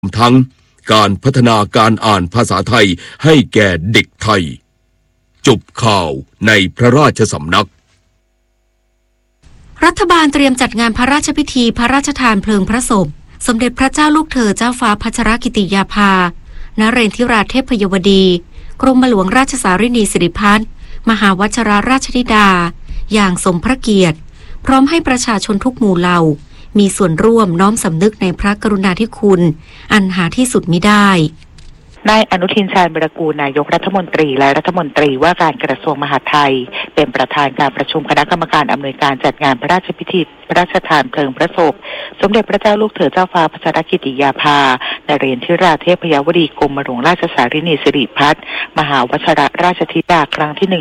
ทั้งการพัฒนาการอ่านภาษาไทยให้แก่เด็กไทยจบข่าวในพระราชสำนักรัฐบาลเตรียมจัดงานพระราชพิธีพระราชทานเพลิงพระศพสมเด็จพระเจ้าลูกเธอเจ้าฟ้าพัชรกิติยาภานเรนทิราเทพยวดีกรมหลวงราชสารินีสิริพัฒน์มหาวชิรราชธิดาอย่างสมพระเกียรติพร้อมให้ประชาชนทุกหมู่เหล่ามีส่วนร่วมน้อมสำนึกในพระกรุณาธิคุณอันหาที่สุดมิได้นายอนุทินชาญวิรากูลนายกรัฐมนตรีและรัฐมนตรีว่าการกระทรวงมหาดไทยเป็นประธานการประชุมคณะกรรมการอำนวยการจัดงานพระราชพิธีพระราชทานเพลิงพระศพสมเด็จพระเจ้าลูกเธอเจ้าฟ้าพัชรกิติยาภานเรนทิราเทพยวดีกรมหลวงราชสารินีสิริพัฒน์มหาวชิรราชธิดาครั้งที่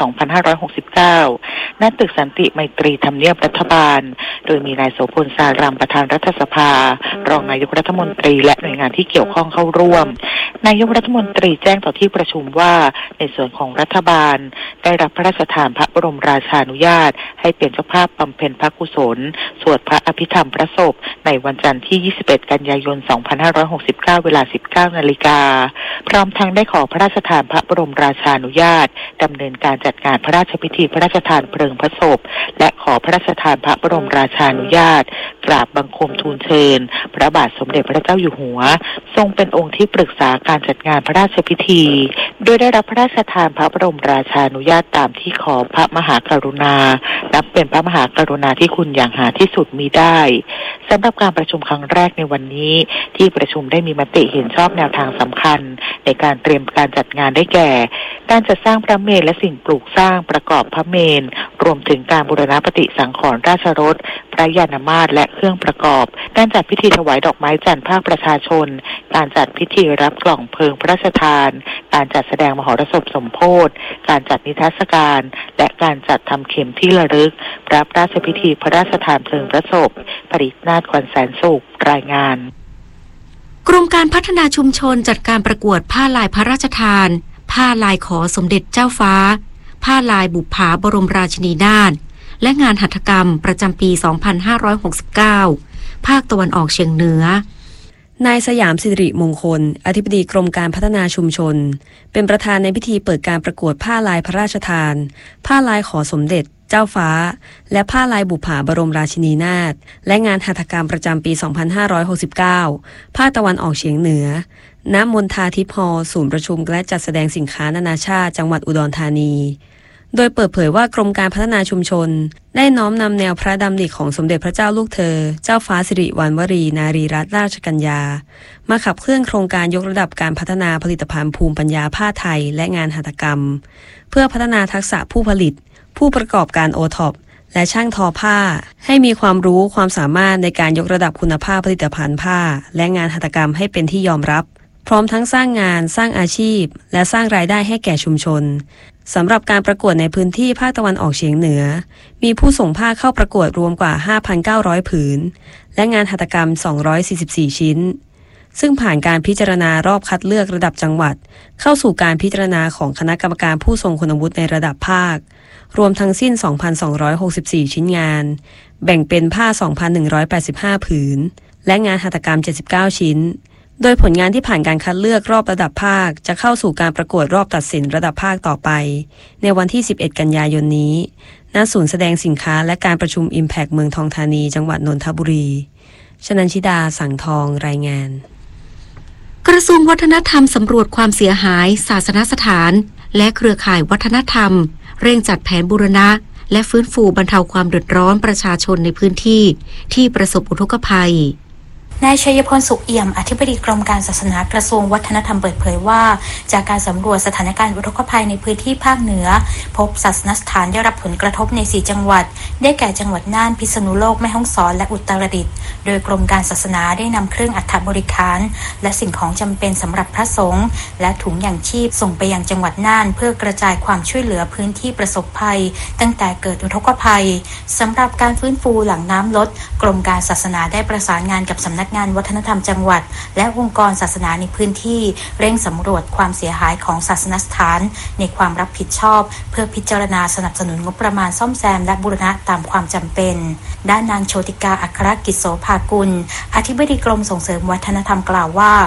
1/2569ณตึกสันติไมตรีทำเนียบรัฐบาลโดยมีนายโสพลสารัมประธานรัฐสภารองนายกรัฐมนตรีและหน่วยงานที่เกี่ยวข้องเข้าร่วมนายกรัฐมนตรีแจ้งต่อที่ประชุมว่าในส่วนของรัฐบาลได้รับพระราชทานพระบรมราชานุญาตให้เป็นเจ้าภาพบำเพ็ญพระกุศลสวดพระอภิธรรมพระศพในวันจันทร์ที่21กันยายน2569เวลา 19 นาฬิกาพร้อมทั้งได้ขอพระราชทานพระบรมราชานุญาตดำเนินการจัดงานพระราชพิธีพระราชทานเพลิงพระศพและขอพระราชทานพระบรมราชานุญาตกราบบังคมทูลเชิญพระบาทสมเด็จพระเจ้าอยู่หัวทรงเป็นองค์ที่ปรึกษาการจัดงานพระราชพิธีโดยได้รับพระราชทานพระบรมราชานุญาตตามที่ขอพระมหากรุณานับเป็นพระมหากรุณาธิคุณอย่างหาที่สุดมิได้สำหรับการประชุมครั้งแรกในวันนี้ที่ประชุมได้มีมติเห็นชอบแนวทางสำคัญในการเตรียมการจัดงานได้แก่การจัดสร้างพระเมรุและสิ่งปลูกสร้างประกอบพระเมรุรวมถึงการบูรณะปฏิสังขรณ์ราชรถพระยานมาตรและเครื่องประกอบการจัดพิธีถวายดอกไม้จันทร์ภาคประชาชนการจัดพิธีรับกล่องเพลิงพระราชทานการจัดแสดงมหรสพสมโภชการจัดนิทรรศการและการจัดทำเข็มที่ระลึกรับราชพิธีพระราชทานเพลิงพระศพปรินาถขวัญแสนสุขรายงานกรมการพัฒนาชุมชนจัดการประกวดผ้าลายพระราชทานผ้าลายขอสมเด็จเจ้าฟ้าผ้าลายบุปผาบรมราชินีนาถและงานหัตถกรรมประจำปี 2569 ภาคตะวันออกเฉียงเหนือนายสยามสิริมงคลอธิบดีกรมการพัฒนาชุมชนเป็นประธานในพิธีเปิดการประกวดผ้าลายพระราชทานผ้าลายขอสมเด็จเจ้าฟ้าและผ้าลายบุปผาบรมราชินีนาถและงานหัตถกรรมประจำปี 2569 ภาคตะวันออกเฉียงเหนือณมณฑาทิพย์ฮอลล์ศูนย์ประชุมและจัดแสดงสินค้านานาชาติจังหวัดอุดรธานีโดยเปิดเผยว่ากรมการพัฒนาชุมชนได้น้อมนำแนวพระดำริของสมเด็จพระเจ้าลูกเธอเจ้าฟ้าสิริวัณวรีนารีรัตนราชกัญญามาขับเคลื่อนโครงการยกระดับการพัฒนาผลิตภัณฑ์ภูมิปัญญาผ้าไทยและงานหัตถกรรมเพื่อพัฒนาทักษะผู้ผลิตผู้ประกอบการโอท็อปและช่างทอผ้าให้มีความรู้ความสามารถในการยกระดับคุณภาพผลิตภัณฑ์ผ้าและงานหัตถกรรมให้เป็นที่ยอมรับพร้อมทั้งสร้างงานสร้างอาชีพและสร้างรายได้ให้แก่ชุมชนสำหรับการประกวดในพื้นที่ภาคตะวันออกเฉียงเหนือมีผู้ส่งผ้าเข้าประกวดรวมกว่า 5,900 ผืนและงานหัตถกรรม244ชิ้นซึ่งผ่านการพิจารณารอบคัดเลือกระดับจังหวัดเข้าสู่การพิจารณาของคณะกรรมการผู้ทรงคุณวุฒิในระดับภาครวมทั้งสิ้น 2,264 ชิ้นงานแบ่งเป็นผ้า 2,185 ผืนและงานหัตถกรรม79ชิ้นโดยผลงานที่ผ่านการคัดเลือกรอบระดับภาคจะเข้าสู่การประกวดรอบตัดสินระดับภาคต่อไปในวันที่11กันยายนนี้ณศูนย์แสดงสินค้าและการประชุม Impact เมืองทองธานีจังหวัดนนทบุรีชนันชิดาสังทองรายงานกระทรวงวัฒนธรรมสำรวจความเสียหายศาสนสถานและเครือข่ายวัฒนธรรมเร่งจัดแผนบูรณะและฟื้นฟูบรรเทาความเดือดร้อนประชาชนในพื้นที่ที่ประสบอุทกภัยนายชัยพลสุขเอี่ยมอธิบดีกรมการศาสนากระทรวงวัฒนธรรมเปิดเผยว่าจากการสำรวจสถานการณ์อุทกภัยในพื้นที่ภาคเหนือพบศาสนสถานได้รับผลกระทบใน4จังหวัดได้แก่จังหวัดน่านพิษณุโลกแม่ฮ่องสอนและอุตรดิตถ์โดยกรมการศาสนาได้นำเครื่องอัฐบริขารและสิ่งของจำเป็นสำหรับพระสงฆ์และถุงยางชีพส่งไปยังจังหวัดน่านเพื่อกระจายความช่วยเหลือพื้นที่ประสบภัยตั้งแต่เกิดอุทกภัยสำหรับการฟื้นฟูหลังน้ำลดกรมการศาสนาได้ประสานงานกับสำนักกงานวัฒนธรรมจังหวัดและองค์กรศาสนาในพื้นที่เร่งสำรวจความเสียหายของศาสนสถานในความรับผิดชอบเพื่อพิจารณาสนับสนุนงบประมาณซ่อมแซมและบูรณะตามความจำเป็นด้านนางโชติกาอัครกิจโสภากุลอธิบดีกรมส่งเสริมวัฒนธรรมกล่าวว่า